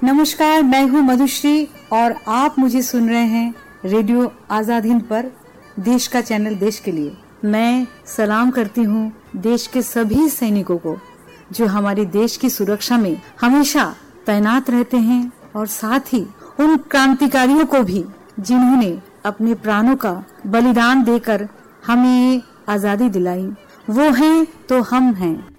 नमस्कार, मैं हूँ मधुश्री और आप मुझे सुन रहे हैं रेडियो आजाद हिंद पर, देश का चैनल देश के लिए। मैं सलाम करती हूँ देश के सभी सैनिकों को जो हमारे देश की सुरक्षा में हमेशा तैनात रहते हैं, और साथ ही उन क्रांतिकारियों को भी जिन्होंने अपने प्राणों का बलिदान देकर हमें आजादी दिलाई। वो हैं तो हम हैं।